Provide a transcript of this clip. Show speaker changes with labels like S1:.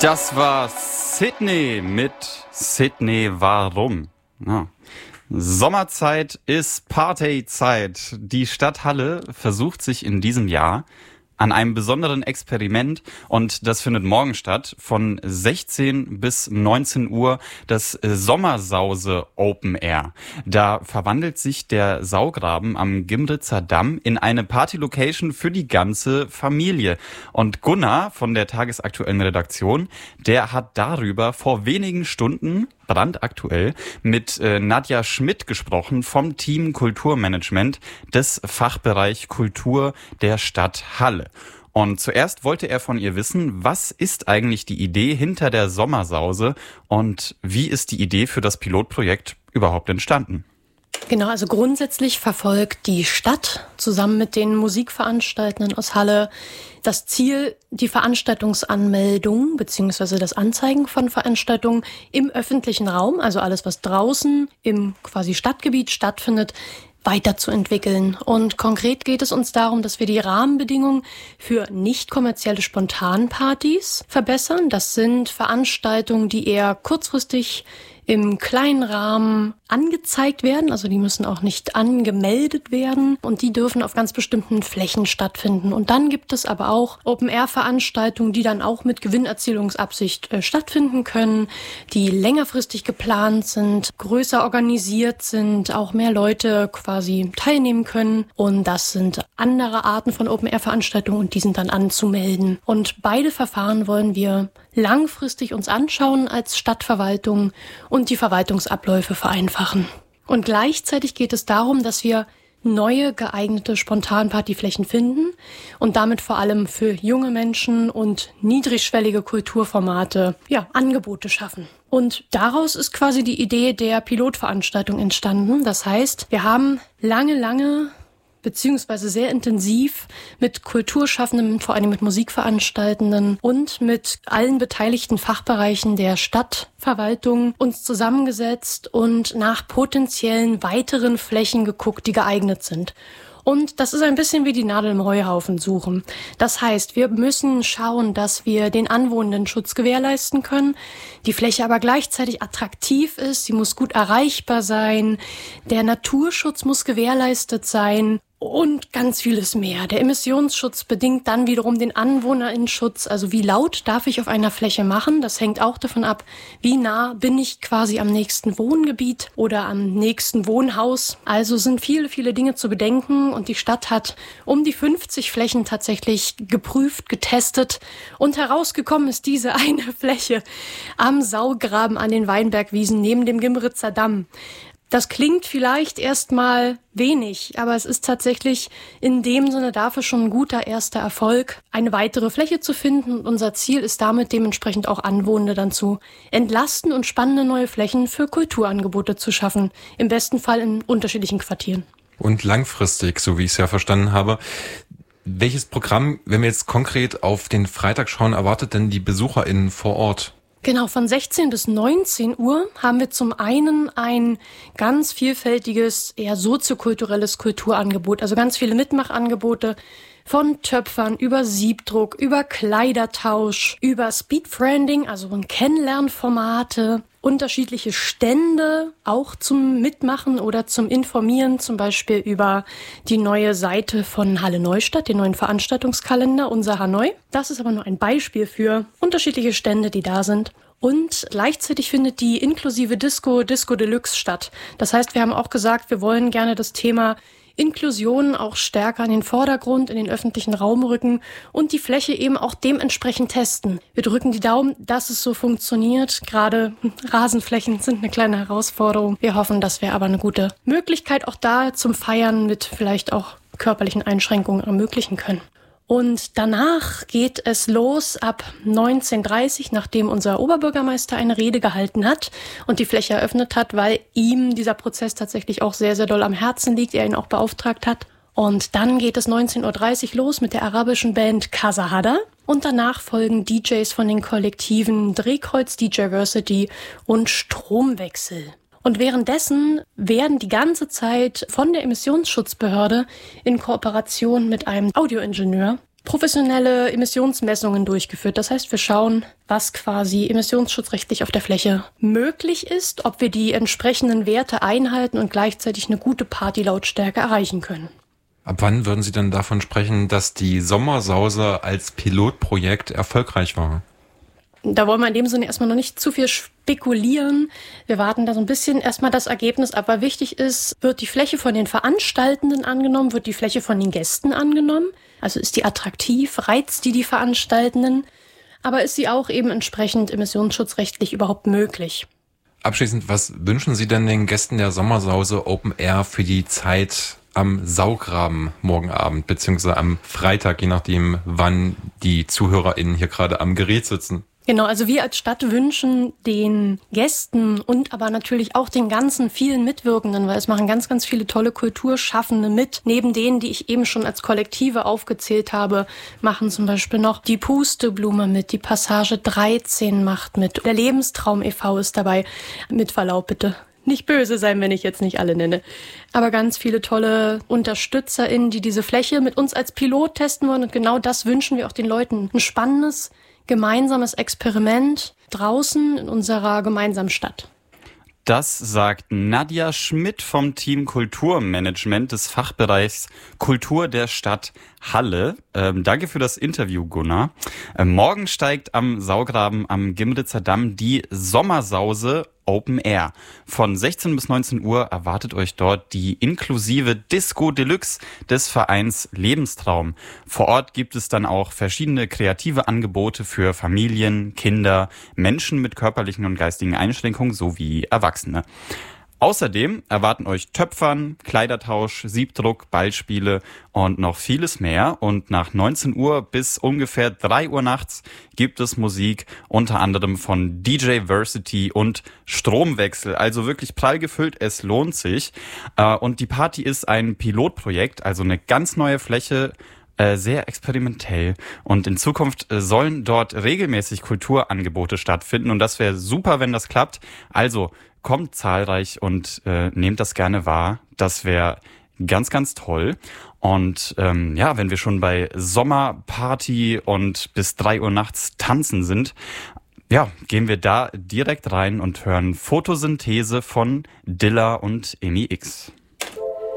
S1: Das war Sydney mit Sydney Warum. Ja. Sommerzeit ist Partyzeit. Die Stadt Halle versucht sich in diesem Jahr an einem besonderen Experiment und das findet morgen statt. Von 16 bis 19 Uhr das Sommersause Open Air. Da verwandelt sich der Saugraben am Gimritzer Damm in eine Party-Location für die ganze Familie. Und Gunnar von der tagesaktuellen Redaktion, der hat darüber vor wenigen Stunden brandaktuell mit Nadja Schmidt gesprochen vom Team Kulturmanagement des Fachbereich Kultur der Stadt Halle. Und zuerst wollte er von ihr wissen, was ist eigentlich die Idee hinter der Sommersause und wie ist die Idee für das Pilotprojekt überhaupt entstanden?
S2: Genau, also grundsätzlich verfolgt die Stadt zusammen mit den Musikveranstaltenden aus Halle das Ziel, die Veranstaltungsanmeldung bzw. das Anzeigen von Veranstaltungen im öffentlichen Raum, also alles, was draußen im quasi Stadtgebiet stattfindet, weiterzuentwickeln. Und konkret geht es uns darum, dass wir die Rahmenbedingungen für nicht kommerzielle Spontanpartys verbessern. Das sind Veranstaltungen, die eher kurzfristig im kleinen Rahmen angezeigt werden, also die müssen auch nicht angemeldet werden und die dürfen auf ganz bestimmten Flächen stattfinden. Und dann gibt es aber auch Open-Air-Veranstaltungen, die dann auch mit Gewinnerzielungsabsicht stattfinden können, die längerfristig geplant sind, größer organisiert sind, auch mehr Leute quasi teilnehmen können. Und das sind andere Arten von Open-Air-Veranstaltungen und die sind dann anzumelden. Und beide Verfahren wollen wir langfristig uns anschauen als Stadtverwaltung und die Verwaltungsabläufe vereinfachen. Und gleichzeitig geht es darum, dass wir neue geeignete Spontanpartyflächen finden und damit vor allem für junge Menschen und niedrigschwellige Kulturformate Angebote schaffen. Und daraus ist quasi die Idee der Pilotveranstaltung entstanden. Das heißt, wir haben lange beziehungsweise sehr intensiv mit Kulturschaffenden, vor allem mit Musikveranstaltenden und mit allen beteiligten Fachbereichen der Stadtverwaltung uns zusammengesetzt und nach potenziellen weiteren Flächen geguckt, die geeignet sind. Und das ist ein bisschen wie die Nadel im Heuhaufen suchen. Das heißt, wir müssen schauen, dass wir den Anwohnenden Schutz gewährleisten können, die Fläche aber gleichzeitig attraktiv ist, sie muss gut erreichbar sein, der Naturschutz muss gewährleistet sein und ganz vieles mehr. Der Emissionsschutz bedingt dann wiederum den AnwohnerInnenschutz. Also wie laut darf ich auf einer Fläche machen? Das hängt auch davon ab, wie nah bin ich quasi am nächsten Wohngebiet oder am nächsten Wohnhaus. Also sind viele Dinge zu bedenken und die Stadt hat um die 50 Flächen tatsächlich geprüft, getestet und herausgekommen ist diese eine Fläche am Saugraben an den Weinbergwiesen neben dem Gimritzer Damm. Das klingt vielleicht erstmal wenig, aber es ist tatsächlich in dem Sinne dafür schon ein guter erster Erfolg, eine weitere Fläche zu finden. Und unser Ziel ist damit dementsprechend auch Anwohner dann zu entlasten und spannende neue Flächen für Kulturangebote zu schaffen. Im besten Fall in unterschiedlichen Quartieren.
S3: Und langfristig, so wie ich es ja verstanden habe. Welches Programm, wenn wir jetzt konkret auf den Freitag schauen, erwartet denn die BesucherInnen vor Ort?
S2: Genau, von 16 bis 19 Uhr haben wir zum einen ein ganz vielfältiges, eher soziokulturelles Kulturangebot, also ganz viele Mitmachangebote von Töpfern über Siebdruck, über Kleidertausch, über Speedfriending, also Kennenlernformate, unterschiedliche Stände, auch zum Mitmachen oder zum Informieren, zum Beispiel über die neue Seite von Halle Neustadt, den neuen Veranstaltungskalender, unser Hanoi. Das ist aber nur ein Beispiel für unterschiedliche Stände, die da sind. Und gleichzeitig findet die inklusive Disco Deluxe statt. Das heißt, wir haben auch gesagt, wir wollen gerne das Thema Inklusion auch stärker in den Vordergrund, in den öffentlichen Raum rücken und die Fläche eben auch dementsprechend testen. Wir drücken die Daumen, dass es so funktioniert. Gerade Rasenflächen sind eine kleine Herausforderung. Wir hoffen, das wäre aber eine gute Möglichkeit, auch da zum Feiern mit vielleicht auch körperlichen Einschränkungen ermöglichen können. Und danach geht es los ab 19:30 Uhr, nachdem unser Oberbürgermeister eine Rede gehalten hat und die Fläche eröffnet hat, weil ihm dieser Prozess tatsächlich auch sehr, sehr doll am Herzen liegt, er ihn auch beauftragt hat. Und dann geht es 19:30 Uhr los mit der arabischen Band Kasahada. Und danach folgen DJs von den Kollektiven Drehkreuz, DJversity und Stromwechsel. Und währenddessen werden die ganze Zeit von der Emissionsschutzbehörde in Kooperation mit einem Audioingenieur professionelle Emissionsmessungen durchgeführt. Das heißt, wir schauen, was quasi emissionsschutzrechtlich auf der Fläche möglich ist, ob wir die entsprechenden Werte einhalten und gleichzeitig eine gute Partylautstärke erreichen können.
S3: Ab wann würden Sie denn davon sprechen, dass die Sommersause als Pilotprojekt erfolgreich war?
S2: Da wollen wir in dem Sinne erstmal noch nicht zu viel spekulieren. Wir warten da so ein bisschen erstmal das Ergebnis ab. Aber wichtig ist, wird die Fläche von den Veranstaltenden angenommen, wird die Fläche von den Gästen angenommen? Also ist die attraktiv, reizt die Veranstaltenden? Aber ist sie auch eben entsprechend emissionsschutzrechtlich überhaupt möglich?
S3: Abschließend, was wünschen Sie denn den Gästen der Sommersause Open Air für die Zeit am Saugraben morgen Abend, beziehungsweise am Freitag, je nachdem, wann die ZuhörerInnen hier gerade am Gerät sitzen?
S2: Genau, also wir als Stadt wünschen den Gästen und aber natürlich auch den ganzen vielen Mitwirkenden, weil es machen ganz, ganz viele tolle Kulturschaffende mit. Neben denen, die ich eben schon als Kollektive aufgezählt habe, machen zum Beispiel noch die Pusteblume mit, die Passage 13 macht mit, der Lebenstraum e.V. ist dabei. Mit Verlaub bitte. Nicht böse sein, wenn ich jetzt nicht alle nenne. Aber ganz viele tolle UnterstützerInnen, die diese Fläche mit uns als Pilot testen wollen. Und genau das wünschen wir auch den Leuten. Ein spannendes, gemeinsames Experiment draußen in unserer gemeinsamen Stadt.
S1: Das sagt Nadja Schmidt vom Team Kulturmanagement des Fachbereichs Kultur der Stadt Halle. Danke für das Interview, Gunnar. Morgen steigt am Saugraben am Gimritzer Damm die Sommersause Open Air. Von 16 bis 19 Uhr erwartet euch dort die inklusive Disco Deluxe des Vereins Lebenstraum. Vor Ort gibt es dann auch verschiedene kreative Angebote für Familien, Kinder, Menschen mit körperlichen und geistigen Einschränkungen sowie Erwachsene. Außerdem erwarten euch Töpfern, Kleidertausch, Siebdruck, Ballspiele und noch vieles mehr. Und nach 19 Uhr bis ungefähr 3 Uhr nachts gibt es Musik, unter anderem von DJ Versity und Stromwechsel. Also wirklich prall gefüllt, es lohnt sich. Und die Party ist ein Pilotprojekt, also eine ganz neue Fläche, sehr experimentell. Und in Zukunft sollen dort regelmäßig Kulturangebote stattfinden. Und das wäre super, wenn das klappt. Also kommt zahlreich und nehmt das gerne wahr. Das wäre ganz, ganz toll. Und ja, wenn wir schon bei Sommerparty und bis 3 Uhr nachts tanzen sind, ja, gehen wir da direkt rein und hören Photosynthese von Dilla und Emi X.